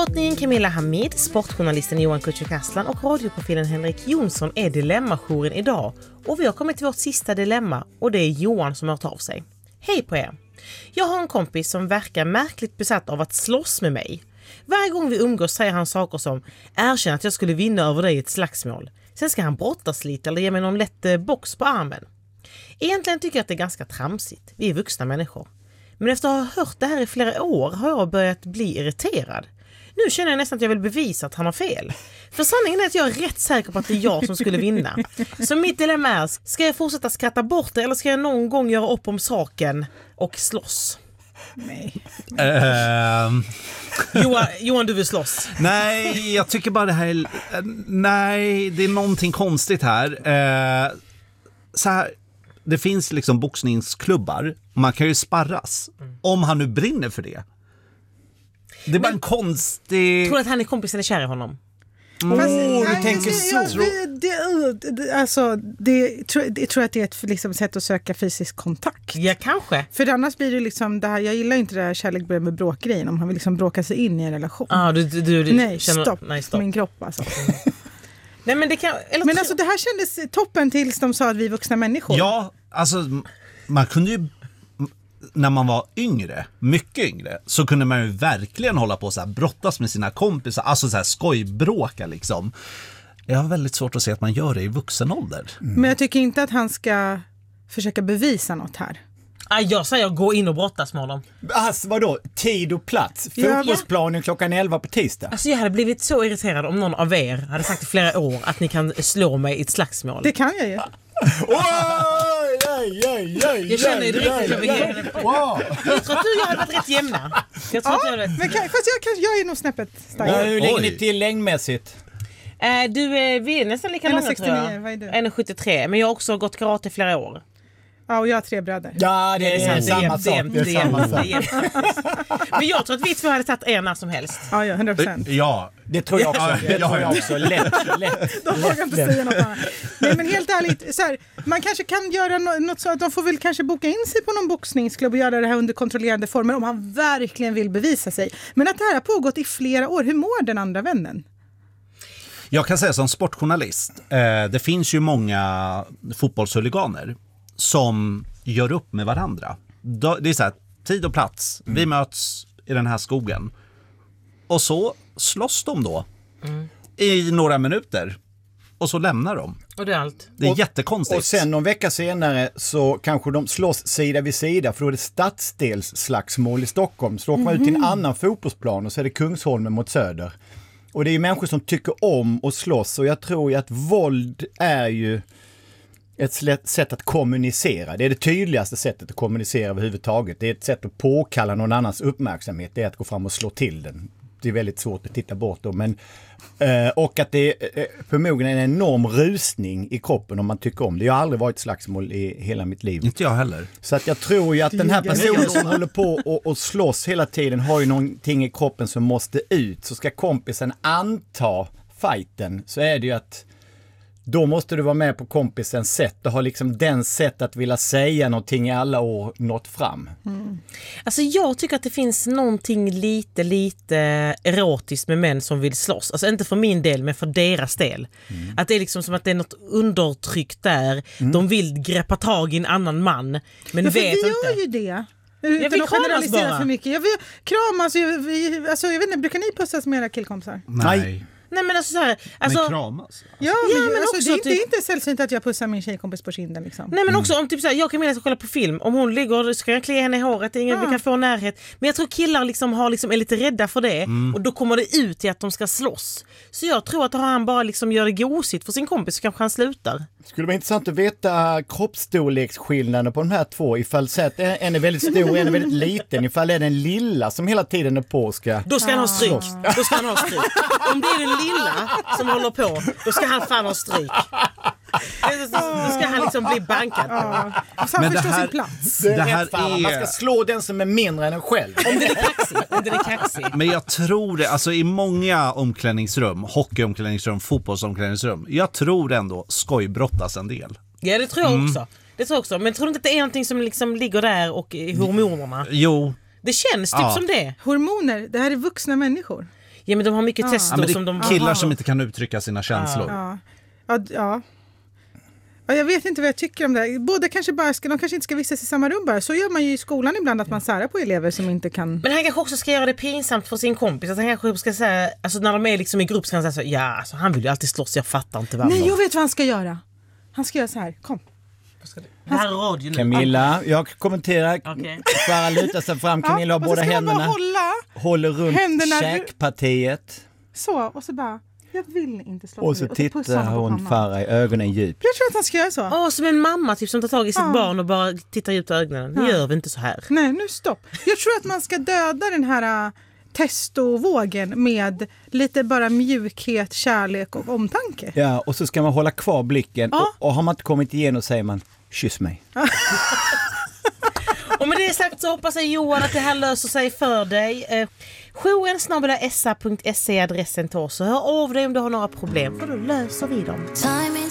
Drottningen Camilla Hamid, sportjournalisten Johan Kücükaslan och radioprofilen Henrik Jonsson är dilemmajouren idag. Och vi har kommit till vårt sista dilemma och det är Johan som har tagit av sig. Hej på er! Jag har en kompis som verkar märkligt besatt av att slåss med mig. Varje gång vi umgås säger han saker som erkänn att jag skulle vinna över dig i ett slagsmål. Sen ska han brottas lite eller ge mig någon lätt box på armen. Egentligen tycker jag att det är ganska tramsigt. Vi är vuxna människor. Men efter att ha hört det här i flera år har jag börjat bli irriterad. Nu känner jag nästan att jag vill bevisa att han har fel. För sanningen är att jag är rätt säker på att det är jag som skulle vinna. Så mitt dilemma är, ska jag fortsätta skratta bort det eller ska jag någon gång göra upp om saken och slåss? Nej. Johan, du vill slåss? Nej, jag tycker bara det här nej, det är någonting konstigt här. Så här, det finns liksom boxningsklubbar. Man kan ju sparras. Om han nu brinner för det. Det är bara en konstig... Tror du att han är kompis eller kär i honom? Du tänker så. Jag tror att det är ett liksom, sätt att söka fysisk kontakt. Ja, kanske. För annars blir det liksom det här, jag gillar inte det här kärlek börjar med bråkgrejen om han vill liksom bråka sig in i en relation. Nej, stopp. Min kropp alltså. Nej, men det kan... Men alltså det här kändes toppen tills de sa att vi är vuxna människor. Ja, alltså man kunde ju... När man var yngre, mycket yngre, så kunde man ju verkligen hålla på så här, brottas med sina kompisar, alltså så här skojbråka liksom. Jag har väldigt svårt att se att man gör det i vuxen ålder. Men jag tycker inte att han ska försöka bevisa något här. Jag säger gå in och brottas med honom. Alltså vadå? Tid och plats. Fotbollsplanen klockan 11 på tisdag. Alltså jag hade blivit så irriterad om någon av er hade sagt i flera år att ni kan slå mig i ett slagsmål. Det kan jag ju. Jag känner ju det riktigt över hela. Wow. Jag tror att du och jag hade varit rätt jämna. Jag tror att jag jag är nog snäppet starkare. Hur lägger ni till längdmässigt? Vi är nästan lika långa, tror jag. Vad är du? 1,73, men jag har också gått karate i flera år. Ja, och jag har 3 bröder. Ja, det är samma sak. Men jag tror att vi två hade tagit när som helst. Ja, 100%. Ja, det tror jag också. Det tror jag också. Lätt. De vågar inte säga något annat. Nej, men helt ärligt, så här, man kanske kan göra något så att de får väl kanske boka in sig på någon boxningsklubb och göra det här under kontrollerade former om han verkligen vill bevisa sig. Men att det här har pågått i flera år, hur mår den andra vännen? Jag kan säga som sportjournalist, det finns ju många fotbollshuliganer som gör upp med varandra. Det är så här, tid och plats. Vi möts i den här skogen. Och så slåss de då i några minuter. Och så lämnar de. Och det är allt. Det är jättekonstigt. Och sen någon vecka senare så kanske de slåss sida vid sida. För då är det stadsdelsslagsmål i Stockholm. Så åker man ut till en annan fotbollsplan och så är det Kungsholmen mot Söder. Och det är ju människor som tycker om att slåss. Och jag tror ju att våld är ju ett sätt att kommunicera. Det är det tydligaste sättet att kommunicera överhuvudtaget. Det är ett sätt att påkalla någon annans uppmärksamhet. Det är att gå fram och slå till den. Det är väldigt svårt att titta bort då. Men, och att det är förmodligen en enorm rusning i kroppen om man tycker om det. Jag har aldrig varit slagsmål i hela mitt liv. Inte jag heller. Så att jag tror ju att den här personen som håller på och slåss hela tiden har ju någonting i kroppen som måste ut. Så ska kompisen anta fighten så är det ju att då måste du vara med på kompisens sätt och ha liksom den sätt att vilja säga någonting i alla år nått fram. Alltså jag tycker att det finns någonting lite erotiskt med män som vill slåss. Alltså inte för min del, men för deras del. Att det är liksom som att det är något undertryckt där. De vill greppa tag i en annan man, men vet inte. Vi gör ju det. Utan att generalisera för mycket. Jag vill kramas. Alltså, jag vet inte, brukar ni pussas med era killkompisar? Nej. Nej, men alltså så här, alltså, men kramas. Ja, men också, det är inte sällsynt att jag pussar min tjejkompis på kinden liksom. Nej, men också om typ så här, jag kan med kolla på film, om hon ligger så kan jag klia henne i håret, ingen vi kan få närhet. Men jag tror killar liksom är lite rädda för det och då kommer det ut i att de ska slåss. Så jag tror att han bara liksom gör det gosigt för sin kompis så kanske han slutar. Skulle vara intressant att veta kroppsstorleksskillnaden på de här två. Ifall så att en är väldigt stor och en är väldigt liten. Ifall det är den lilla som hela tiden är på ska... Då ska han ha stryk. Då ska han ha stryk. Om det är den lilla som håller på, då ska han fan ha stryk. Då ska han liksom bli bankad. Men det här, sin plats. Det här är... Man ska slå den som är mindre än en själv. Om den är kaxig. Men jag tror det, alltså i många omklädningsrum, hockeyomklädningsrum, fotbollsomklädningsrum, jag tror ändå skojbrottas en del. Ja, det tror jag också. Det tror jag också. Men tror du inte att det är någonting som liksom ligger där och i hormonerna? Jo. Det känns typ som det. Hormoner, det här är vuxna människor. Ja, men de har mycket tester men det som de... är killar som inte kan uttrycka sina känslor. Ja, jag vet inte vad jag tycker om det. Båda kanske bara de kanske inte ska vistas i samma rum bara. Så gör man ju i skolan ibland, att man särar på elever som inte kan... Men han kanske också ska göra det pinsamt för sin kompis. Att han kanske ska säga, alltså när de är liksom i grupp, ska han säga så, ja, alltså, han vill ju alltid slåss, jag fattar inte varför. Nej, jag vet vad han ska göra. Han ska göra så här, kom. Det här är radio nu. Camilla, jag kommenterar. Okej. Farah lutar sig fram, Camilla har båda händerna. Håller runt händerna käkpartiet. Så, och så bara, jag vill inte slå Och så tittar hon Farah i ögonen djupt. Jag tror att han ska göra så. Som en mamma typ, som tar tag i sitt barn och bara tittar ut i ögonen. Nu gör vi inte så här. Nej, nu stopp. Jag tror att man ska döda den här testovågen med lite bara mjukhet, kärlek och omtanke. Ja, och så ska man hålla kvar blicken. Och har man inte kommit igenom säger man, kyss mig. Och med det sagt så hoppas jag, Johan, att det här löser sig för dig. jouren@sa.se adressen till oss. Så hör av dig om du har några problem, för då löser vi dem.